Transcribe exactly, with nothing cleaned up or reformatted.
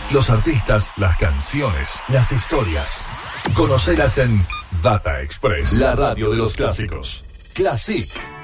Los artistas, las canciones, las historias. Conocelas en Data Express, la radio de los clásicos. Classic.